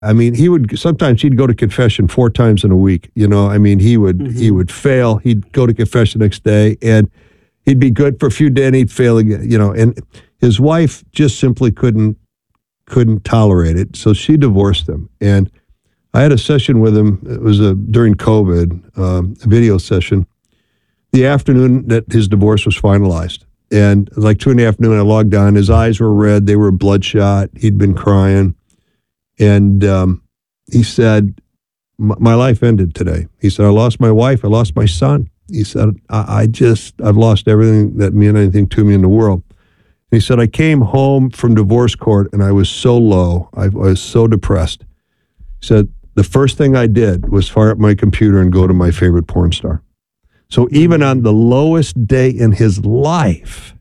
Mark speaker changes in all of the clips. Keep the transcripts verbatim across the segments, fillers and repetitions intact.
Speaker 1: I mean, he would, sometimes he'd go to confession four times in a week. You know, I mean, he would,
Speaker 2: Mm-hmm.
Speaker 1: he would fail. He'd go to confession the next day and he'd be good for a few days and he'd fail again, you know, and his wife just simply couldn't, couldn't tolerate it. So she divorced him. And I had a session with him. It was a, during COVID, um, a video session, the afternoon that his divorce was finalized. And like two in the afternoon, I logged on. His eyes were red. They were bloodshot. He'd been crying. And um, he said, my life ended today. He said, I lost my wife. I lost my son. He said, I, I just, I've lost everything that meant anything to me in the world. And he said, I came home from divorce court and I was so low. I was so depressed. He said, the first thing I did was fire up my computer and go to my favorite porn star. So even on the lowest day in his life,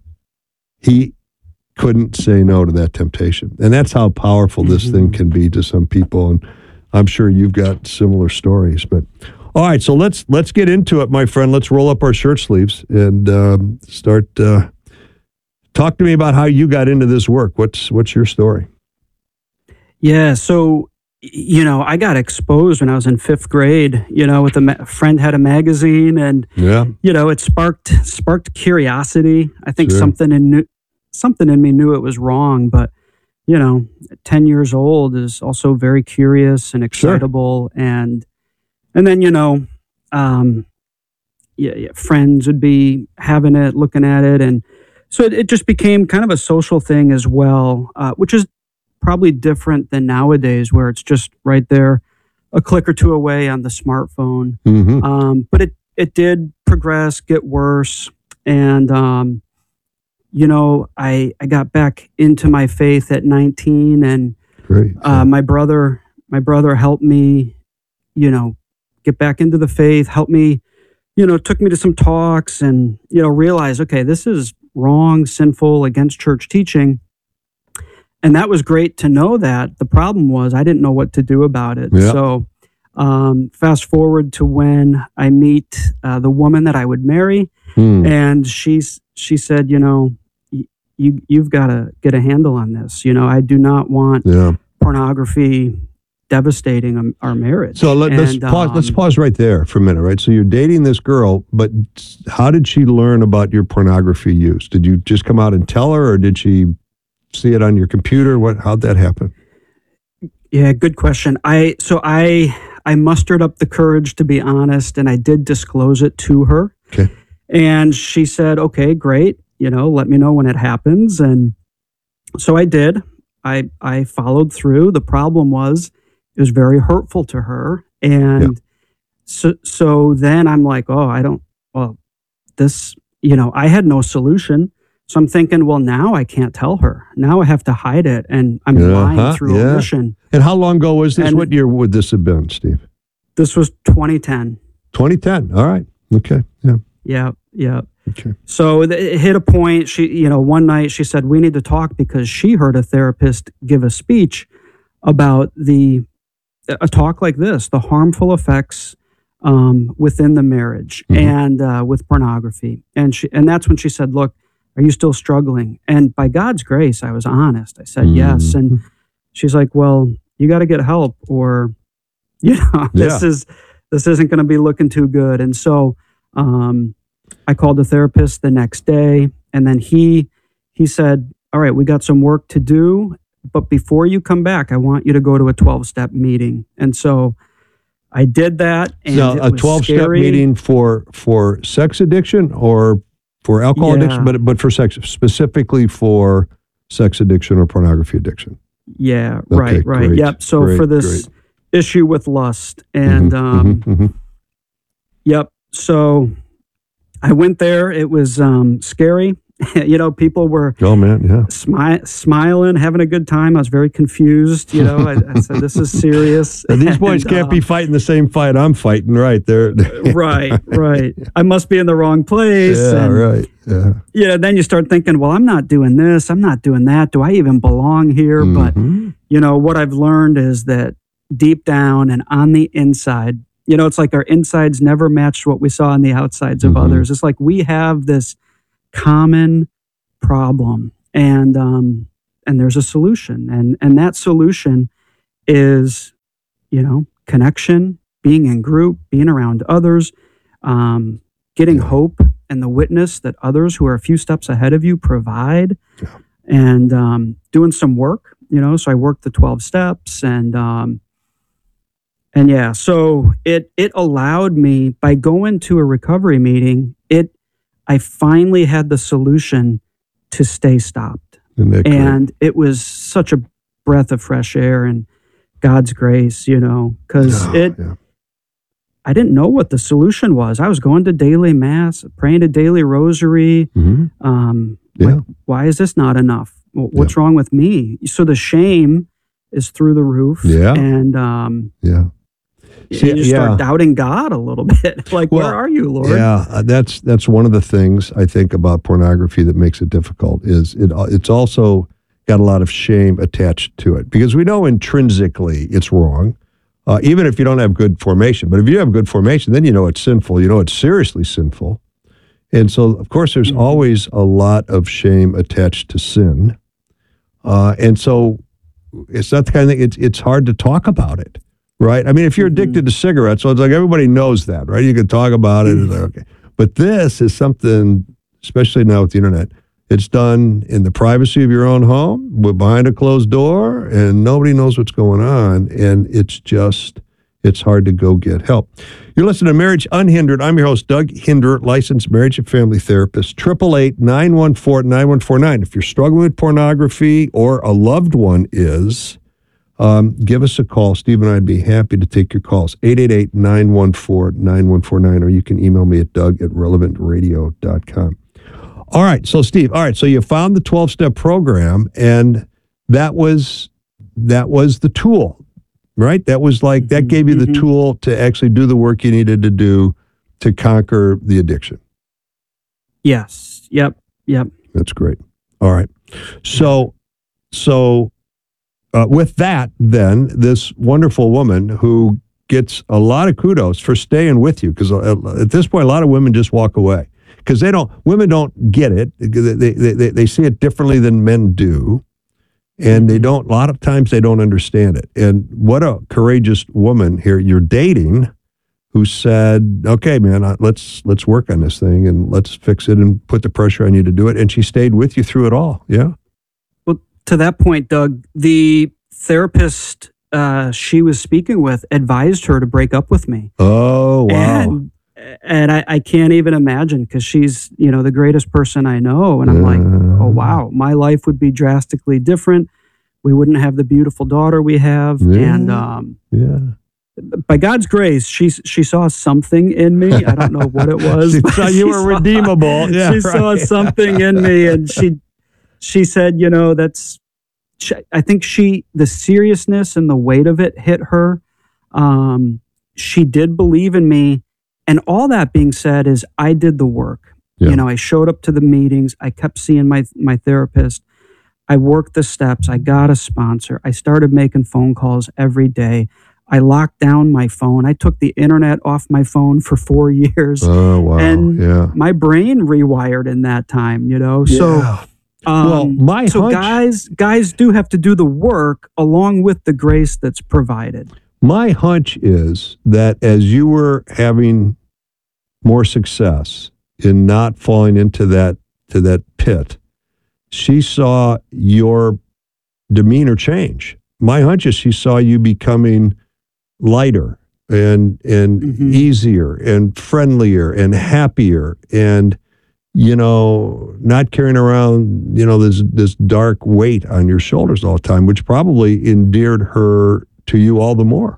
Speaker 1: he couldn't say no to that temptation. And that's how powerful this mm-hmm. thing can be to some people. And I'm sure you've got similar stories. But all right, so let's let's get into it, my friend. Let's roll up our shirt sleeves and um, start. Uh, talk to me about how you got into this work. What's what's your story?
Speaker 2: Yeah, so you know, I got exposed when I was in fifth grade. You know, with a ma- friend had a magazine, and
Speaker 1: yeah,
Speaker 2: you know, it sparked sparked curiosity. I think
Speaker 1: sure.
Speaker 2: something in new, something in me knew it was wrong, but you know, ten years old is also very curious and excitable, sure. and and then you know, um, yeah, yeah, friends would be having it, looking at it, and so it, it just became kind of a social thing as well, uh, which is probably different than nowadays where it's just right there, a click or two away on the smartphone.
Speaker 1: Mm-hmm.
Speaker 2: Um, but it, it did progress, get worse. And, um, you know, I, I got back into my faith at nineteen and
Speaker 1: Great.
Speaker 2: Uh, my brother, my brother helped me, you know, get back into the faith, helped me, you know, took me to some talks and, you know, realized, okay, this is wrong, sinful, against church teaching. And that was great to know that. The problem was I didn't know what to do about it.
Speaker 1: Yeah.
Speaker 2: So um, fast forward to when I meet uh, the woman that I would marry.
Speaker 1: Hmm.
Speaker 2: And she's she said, you know, y- you, you've got to get a handle on this. You know, I do not want
Speaker 1: yeah.
Speaker 2: pornography devastating um, our marriage.
Speaker 1: So let, let's,
Speaker 2: and,
Speaker 1: pause,
Speaker 2: um,
Speaker 1: let's pause right there for a minute, right? So you're dating this girl, but how did she learn about your pornography use? Did you just come out and tell her, or did she see it on your computer? What? How'd that happen?
Speaker 2: Yeah, good question. I so I I mustered up the courage to be honest, and I did disclose it to her.
Speaker 1: Okay.
Speaker 2: And she said, "Okay, great. You know, let me know when it happens." And so I did. I I followed through. The problem was it was very hurtful to her, and
Speaker 1: yeah.
Speaker 2: so so then I'm like, "Oh, I don't. Well, this. You know, I had no solution." So I'm thinking, well, now I can't tell her. Now I have to hide it, and I'm
Speaker 1: uh-huh,
Speaker 2: lying through
Speaker 1: yeah.
Speaker 2: omission.
Speaker 1: And how long ago was this?
Speaker 2: And
Speaker 1: what year would this have been, Steve?
Speaker 2: This was twenty ten.
Speaker 1: twenty ten. All right. Okay. Yeah.
Speaker 2: Yeah. Yeah.
Speaker 1: Okay.
Speaker 2: So it hit a point. She, you know, one night she said, we need to talk because she heard a therapist give a speech about the, a talk like this, the harmful effects um, within the marriage mm-hmm. and uh, with pornography. And she, and that's when she said, look, are you still struggling? And by God's grace, I was honest. I said, mm-hmm. yes. And she's like, well, you got to get help or, you know, this
Speaker 1: yeah.
Speaker 2: is, this isn't going to be looking too good. And so um, I called the therapist the next day, and then he, he said, all right, we got some work to do, but before you come back, I want you to go to a twelve-step meeting. And so I did that. And
Speaker 1: so
Speaker 2: it
Speaker 1: a
Speaker 2: was
Speaker 1: twelve-step
Speaker 2: scary.
Speaker 1: meeting for, for sex addiction or for alcohol
Speaker 2: Yeah.
Speaker 1: addiction, but but for sex, specifically for sex addiction or pornography addiction.
Speaker 2: Yeah,
Speaker 1: Okay,
Speaker 2: right, right.
Speaker 1: great,
Speaker 2: Yep. So
Speaker 1: great,
Speaker 2: for this
Speaker 1: great.
Speaker 2: issue with lust, and
Speaker 1: mm-hmm,
Speaker 2: um,
Speaker 1: mm-hmm, mm-hmm.
Speaker 2: yep. So I went there. It was um, scary. You know, people were
Speaker 1: oh man, yeah,
Speaker 2: smi- smiling, having a good time. I was very confused. You know, I, I said, "This is serious."
Speaker 1: And these boys
Speaker 2: and,
Speaker 1: can't
Speaker 2: um,
Speaker 1: be fighting the same fight I'm fighting, right? They're
Speaker 2: right, right. I must be in the wrong place.
Speaker 1: Yeah,
Speaker 2: and,
Speaker 1: right. Yeah.
Speaker 2: Yeah. Then you start thinking, well, I'm not doing this. I'm not doing that. Do I even belong here?
Speaker 1: Mm-hmm.
Speaker 2: But you know, what I've learned is that deep down and on the inside, you know, it's like our insides never matched what we saw on the outsides of
Speaker 1: mm-hmm.
Speaker 2: others. It's like we have this common problem, and um, and there's a solution, and and that solution is, you know, connection, being in group, being around others, um, getting hope and the witness that others who are a few steps ahead of you provide,
Speaker 1: Yeah.
Speaker 2: and um, doing some work, you know. So I worked the twelve steps, and um, and yeah, so it it allowed me, by going to a recovery meeting, it I finally had the solution to stay stopped.
Speaker 1: Isn't that great?
Speaker 2: And it was such a breath of fresh air and God's grace, you know, because
Speaker 1: Oh,
Speaker 2: it,
Speaker 1: yeah.
Speaker 2: I didn't know what the solution was. I was going to daily mass, praying a daily rosary.
Speaker 1: Mhm.
Speaker 2: Um,
Speaker 1: Yeah.
Speaker 2: like, why is this not enough? Wh- What's wrong with me? So the shame is through the roof.
Speaker 1: Yeah.
Speaker 2: And um,
Speaker 1: Yeah.
Speaker 2: y-
Speaker 1: See,
Speaker 2: you just
Speaker 1: yeah.
Speaker 2: start doubting God a little bit. Like,
Speaker 1: Well,
Speaker 2: where are you, Lord?
Speaker 1: Yeah, uh, that's that's one of the things I think about pornography that makes it difficult. Is it? uh, It's also got a lot of shame attached to it, because we know intrinsically it's wrong, uh, even if you don't have good formation. But if you have good formation, then you know it's sinful. You know it's seriously sinful, and so of course there's
Speaker 2: Mhm.
Speaker 1: always a lot of shame attached to sin, uh, and so it's not the kind of thing. It's it's hard to talk about it. Right. I mean, if you're
Speaker 2: Mhm.
Speaker 1: addicted to cigarettes, so it's like everybody knows that, right? You can talk about it. It's like, okay. But this is something, especially now with the internet, it's done in the privacy of your own home, with- behind a closed door, and nobody knows what's going on. And it's just, it's hard to go get help. You're listening to Marriage Unhindered. I'm your host, Doug Hinder, licensed marriage and family therapist. eight eight eight, nine one four, nine one four nine. If you're struggling with pornography or a loved one is, Um, give us a call. Steve and I'd be happy to take your calls. eight eight eight, nine one four, nine one four nine, or you can email me at doug at relevant radio dot com. All right. So, Steve, all right. So you found the twelve-step program, and that was that was the tool, right? That was like, that gave you the
Speaker 2: Mhm.
Speaker 1: tool to actually do the work you needed to do to conquer the addiction.
Speaker 2: Yes. Yep. Yep.
Speaker 1: That's great. All right. So, so uh, with that, then this wonderful woman who gets a lot of kudos for staying with you, because at this point, a lot of women just walk away because they don't. Women don't get it. They, they they they see it differently than men do, and they don't. A lot of times, they don't understand it. And what a courageous woman here you're dating, who said, "Okay, man, uh, let's let's work on this thing and let's fix it and put the pressure on you to do it." And she stayed with you through it all. Yeah.
Speaker 2: Well, to that point, Doug, the therapist uh, she was speaking with advised her to break up with me.
Speaker 1: Oh, wow.
Speaker 2: And, and I, I can't even imagine, because she's, you know, the greatest person I know. And I'm like, oh, wow, my life would be drastically different. We wouldn't have the beautiful daughter we have.
Speaker 1: Yeah.
Speaker 2: And um,
Speaker 1: Yeah.
Speaker 2: by God's grace, she she saw something in me. I don't know what it was.
Speaker 1: She
Speaker 2: but
Speaker 1: saw you were redeemable. Yeah,
Speaker 2: she saw
Speaker 1: right.
Speaker 2: something in me, and she she said, you know, that's. She, I think she the seriousness and the weight of it hit her. Um, she did believe in me, and all that being said, is I did the work.
Speaker 1: Yeah.
Speaker 2: You know, I showed up to the meetings. I kept seeing my my therapist. I worked the steps. I got a sponsor. I started making phone calls every day. I locked down my phone. I took the internet off my phone for four years.
Speaker 1: Oh, wow.
Speaker 2: And
Speaker 1: yeah.
Speaker 2: my brain rewired in that time, you know? So,
Speaker 1: Yeah.
Speaker 2: um,
Speaker 1: Well, my
Speaker 2: so
Speaker 1: hunch-
Speaker 2: guys, guys do have to do the work along with the grace that's provided.
Speaker 1: My hunch is that as you were having more success in not falling into that to that pit, she saw your demeanor change. My hunch is she saw you becoming lighter and and
Speaker 2: Mhm.
Speaker 1: easier and friendlier and happier, and you know, not carrying around, you know, this this dark weight on your shoulders all the time, which probably endeared her to you all the more.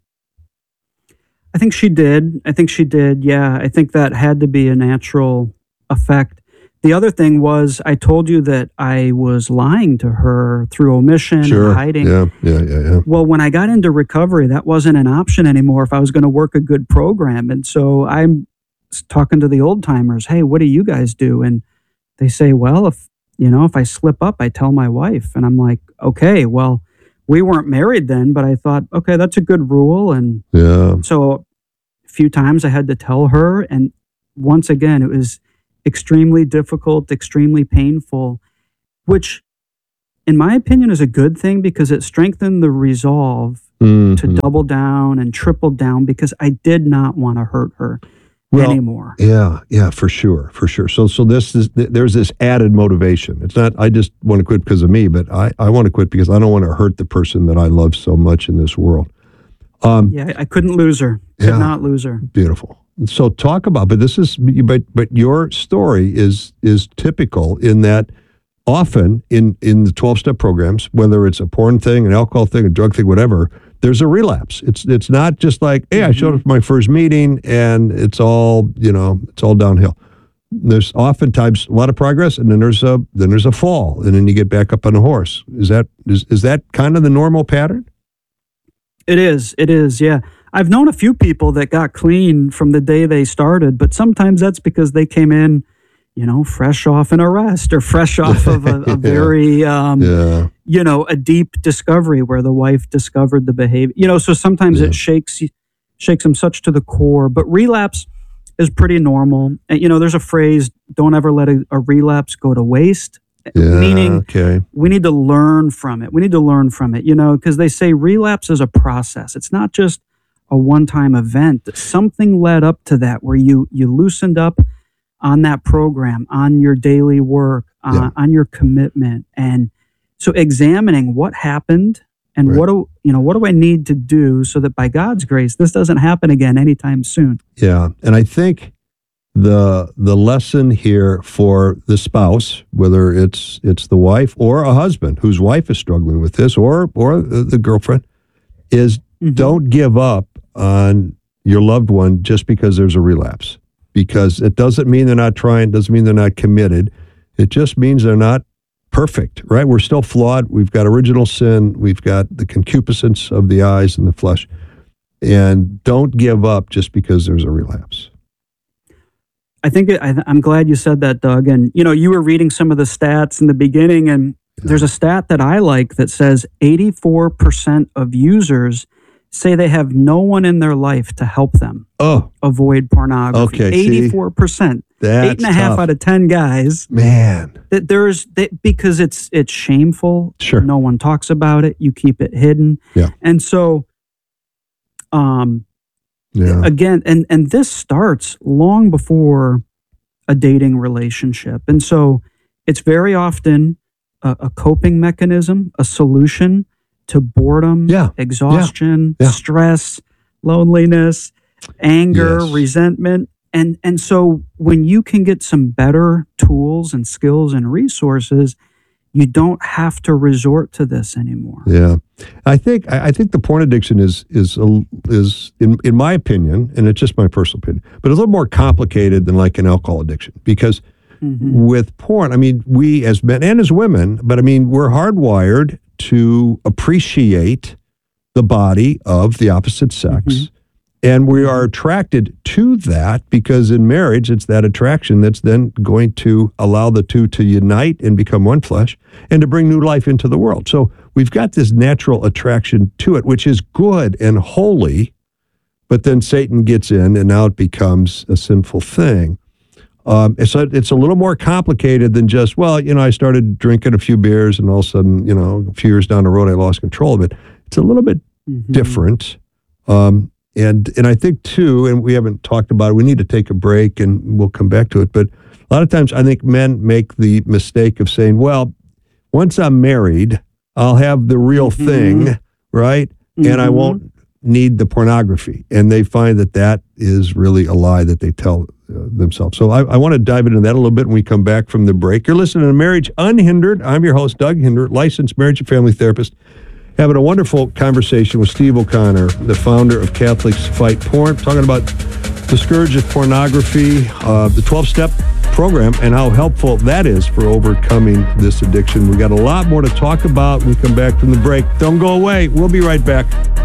Speaker 2: I think she did. I think she did. Yeah. I think that had to be a natural effect. The other thing was, I told you that I was lying to her through omission and hiding.
Speaker 1: Yeah, yeah, yeah, yeah.
Speaker 2: Well, when I got into recovery, that wasn't an option anymore if I was going to work a good program. And so I'm s- talking to the old timers, hey, what do you guys do? And they say, well, if, you know, if I slip up, I tell my wife. And I'm like, okay, well, we weren't married then, but I thought, okay, that's a good rule. And
Speaker 1: Yeah.
Speaker 2: so a few times I had to tell her. And once again, it was extremely difficult, extremely painful, which in my opinion is a good thing, because it strengthened the resolve
Speaker 1: Mhm.
Speaker 2: to double down and triple down because I did not want to hurt her
Speaker 1: Well,
Speaker 2: anymore.
Speaker 1: Yeah, yeah, for sure, for sure. So, so this is there's this added motivation. It's not I just want to quit because of me, but I I want to quit because I don't want to hurt the person that I love so much in this world. Um,
Speaker 2: Yeah, I I couldn't lose her. Could
Speaker 1: Yeah.
Speaker 2: not lose her.
Speaker 1: Beautiful. So talk about, but this is, but but your story is is typical in that often in in the twelve step programs, whether it's a porn thing, an alcohol thing, a drug thing, whatever, there's a relapse. It's it's not just like, hey, I showed up to my first meeting and it's all, you know, it's all downhill. There's oftentimes a lot of progress, and then there's a then there's a fall, and then you get back up on the horse. Is that is is that kind of the normal pattern?
Speaker 2: It is. It is. Yeah. I've known a few people that got clean from the day they started, but sometimes that's because they came in, you know, fresh off an arrest or fresh off of a, a
Speaker 1: Yeah.
Speaker 2: very, um,
Speaker 1: Yeah.
Speaker 2: you know, a deep discovery where the wife discovered the behavior. You know, so sometimes
Speaker 1: Yeah.
Speaker 2: it shakes you- shakes them such to the core. But relapse is pretty normal. And, you know, there's a phrase: "Don't ever let a, a relapse go to waste."
Speaker 1: Yeah.
Speaker 2: Meaning,
Speaker 1: Okay.
Speaker 2: we need to learn from it. We need to learn from it, you know, because they say relapse is a process. It's not just a one-time event. Something led up to that where you you loosened up on that program, on your daily work, uh,
Speaker 1: Yeah.
Speaker 2: on your commitment, and so examining what happened and
Speaker 1: Right.
Speaker 2: what do you know what do I need to do so that by God's grace this doesn't happen again anytime soon.
Speaker 1: Yeah, and I think the the lesson here for the spouse, whether it's it's the wife or a husband whose wife is struggling with this, or or the, the girlfriend, is
Speaker 2: Mhm.
Speaker 1: don't give up on your loved one just because there's a relapse. Because it doesn't mean they're not trying, doesn't mean they're not committed. It just means they're not perfect, right? We're still flawed. We've got original sin. We've got the concupiscence of the eyes and the flesh. And don't give up just because there's a relapse.
Speaker 2: I think it, I, I'm glad you said that, Doug. And you know, you were reading some of the stats in the beginning, and there's a stat that I like that says eighty-four percent of users say they have no one in their life to help them
Speaker 1: Oh,
Speaker 2: avoid pornography.
Speaker 1: Okay, see?
Speaker 2: eighty-four percent.
Speaker 1: that's
Speaker 2: Eight and a half
Speaker 1: tough.
Speaker 2: out of ten guys.
Speaker 1: Man,
Speaker 2: That there's that because it's it's shameful.
Speaker 1: Sure.
Speaker 2: No one talks about it. You keep it hidden.
Speaker 1: Yeah.
Speaker 2: And so, um,
Speaker 1: yeah,
Speaker 2: again, and and this starts long before a dating relationship, and so it's very often a, a coping mechanism, a solution to boredom,
Speaker 1: Yeah.
Speaker 2: exhaustion,
Speaker 1: Yeah.
Speaker 2: stress, loneliness, anger,
Speaker 1: Yes.
Speaker 2: resentment, and and so when you can get some better tools and skills and resources, you don't have to resort to this anymore.
Speaker 1: yeah. I think I I think the porn addiction is is a, is in in my opinion, and it's just my personal opinion, but a little more complicated than like an alcohol addiction because
Speaker 2: Mhm.
Speaker 1: with porn, I mean, we as men and as women, but I mean, we're hardwired to appreciate the body of the opposite sex.
Speaker 2: Mhm.
Speaker 1: And we are attracted to that because in marriage, it's that attraction that's then going to allow the two to unite and become one flesh and to bring new life into the world. So we've got this natural attraction to it, which is good and holy, but then Satan gets in and now it becomes a sinful thing. Um, it's, a, it's a little more complicated than just, well, you know, I started drinking a few beers and all of a sudden, you know, a few years down the road, I lost control of it. It's a little bit
Speaker 2: Mhm.
Speaker 1: different. Um, and and I think too, and we haven't talked about it, we need to take a break and we'll come back to it. But a lot of times I think men make the mistake of saying, well, once I'm married, I'll have the real
Speaker 2: Mhm.
Speaker 1: thing, right? And I
Speaker 2: Mhm.
Speaker 1: won't need the pornography. And they find that that is really a lie that they tell uh, themselves. So I, I want to dive into that a little bit when we come back from the break. You're listening to Marriage Unhindered. I'm your host, Doug Hinder, licensed marriage and family therapist, having a wonderful conversation with Steve O'Connor, the founder of Catholics Fight Porn, talking about the scourge of pornography, uh, the twelve-step program, and how helpful that is for overcoming this addiction. We got a lot more to talk about when we come back from the break. Don't go away. We'll be right back.